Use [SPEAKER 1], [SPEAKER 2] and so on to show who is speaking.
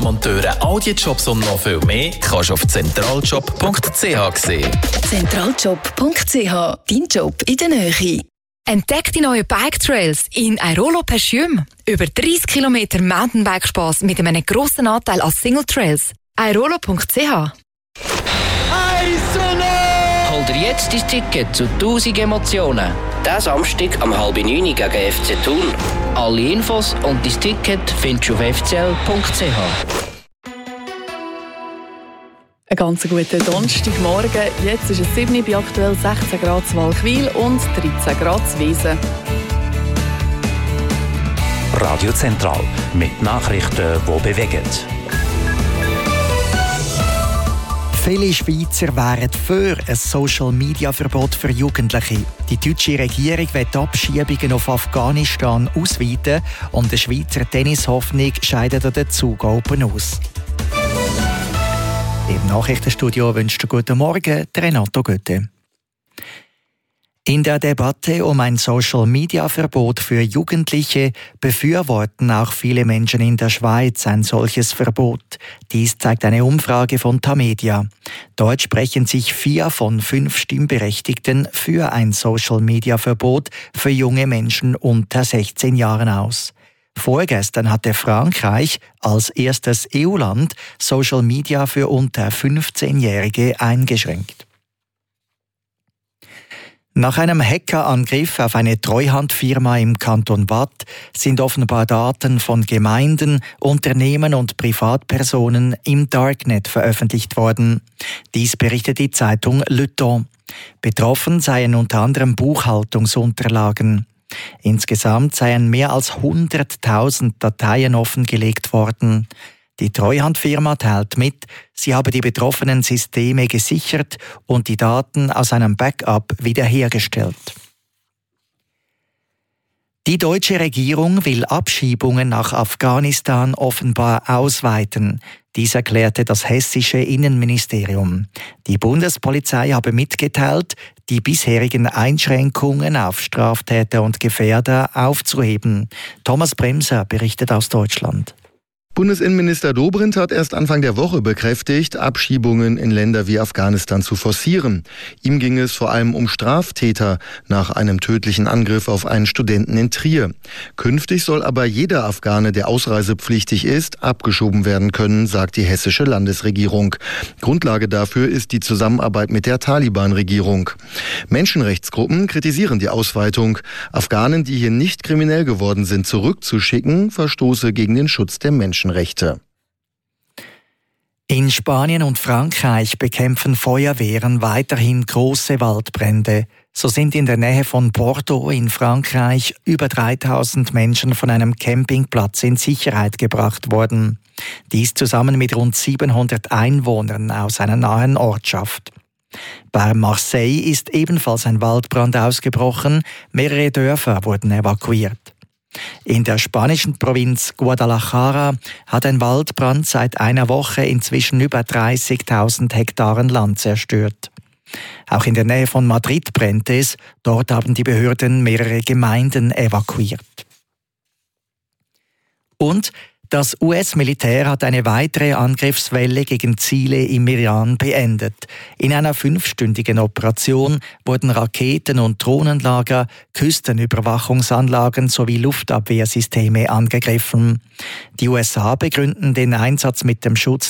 [SPEAKER 1] Monteure, Audiojobs und noch viel mehr kannst du auf zentraljob.ch sehen.
[SPEAKER 2] Zentraljob.ch, dein Job in der Nähe.
[SPEAKER 3] Entdeck die neuen Bike-Trails in Airolo Perschum. Über 30 Kilometer Mountainbike-Spass mit einem grossen Anteil an Single-Trails. airolo.ch.
[SPEAKER 4] Hol dir jetzt dein Ticket zu 1000 Emotionen. Diesen Samstag um 8:30 gegen FC Thun. Alle Infos und dein Ticket findest du auf fcl.ch.
[SPEAKER 5] Einen ganz guten Donnerstagmorgen. Jetzt ist es 7 Uhr, bei aktuell 16 Grad zu Walchwil und 13 Grad zu Wiesen.
[SPEAKER 6] Radio Zentral mit Nachrichten, die bewegen.
[SPEAKER 7] Viele Schweizer wären für ein Social-Media-Verbot für Jugendliche. Die deutsche Regierung will die Abschiebungen auf Afghanistan ausweiten und die Schweizer Tennishoffnung scheidet den Zug oben aus. Im Nachrichtenstudio wünscht guten Morgen Renato Götte. In der Debatte um ein Social-Media-Verbot für Jugendliche befürworten auch viele Menschen in der Schweiz ein solches Verbot. Dies zeigt eine Umfrage von Tamedia. Dort sprechen sich 4 von 5 Stimmberechtigten für ein Social-Media-Verbot für junge Menschen unter 16 Jahren aus. Vorgestern hatte Frankreich als erstes EU-Land Social Media für unter 15-Jährige eingeschränkt. Nach einem Hackerangriff auf eine Treuhandfirma im Kanton Waadt sind offenbar Daten von Gemeinden, Unternehmen und Privatpersonen im Darknet veröffentlicht worden. Dies berichtet die Zeitung Le Temps. Betroffen seien unter anderem Buchhaltungsunterlagen. Insgesamt seien mehr als 100.000 Dateien offengelegt worden. Die Treuhandfirma teilt mit, sie habe die betroffenen Systeme gesichert und die Daten aus einem Backup wiederhergestellt. Die deutsche Regierung will Abschiebungen nach Afghanistan offenbar ausweiten. Dies erklärte das hessische Innenministerium. Die Bundespolizei habe mitgeteilt, die bisherigen Einschränkungen auf Straftäter und Gefährder aufzuheben. Thomas Bremser berichtet aus Deutschland.
[SPEAKER 8] Bundesinnenminister Dobrindt hat erst Anfang der Woche bekräftigt, Abschiebungen in Länder wie Afghanistan zu forcieren. Ihm ging es vor allem um Straftäter nach einem tödlichen Angriff auf einen Studenten in Trier. Künftig soll aber jeder Afghane, der ausreisepflichtig ist, abgeschoben werden können, sagt die hessische Landesregierung. Grundlage dafür ist die Zusammenarbeit mit der Taliban-Regierung. Menschenrechtsgruppen kritisieren die Ausweitung. Afghanen, die hier nicht kriminell geworden sind, zurückzuschicken, verstoße gegen den Schutz der Menschenrechte.
[SPEAKER 7] In Spanien und Frankreich bekämpfen Feuerwehren weiterhin große Waldbrände. So sind in der Nähe von Bordeaux in Frankreich über 3000 Menschen von einem Campingplatz in Sicherheit gebracht worden. Dies zusammen mit rund 700 Einwohnern aus einer nahen Ortschaft. Bei Marseille ist ebenfalls ein Waldbrand ausgebrochen. Mehrere Dörfer wurden evakuiert. In der spanischen Provinz Guadalajara hat ein Waldbrand seit einer Woche inzwischen über 30.000 Hektaren Land zerstört. Auch in der Nähe von Madrid brennt es. Dort haben die Behörden mehrere Gemeinden evakuiert. Und das US-Militär hat eine weitere Angriffswelle gegen Ziele im Iran beendet. In einer 5-stündigen Operation wurden Raketen- und Drohnenlager, Küstenüberwachungsanlagen sowie Luftabwehrsysteme angegriffen. Die USA begründen den Einsatz mit dem Schutz